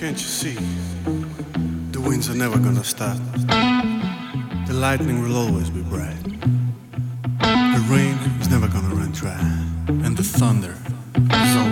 Can't you see? The winds are never gonna stop. The lightning will always be bright. The rain is never gonna run dry. And the thunder is always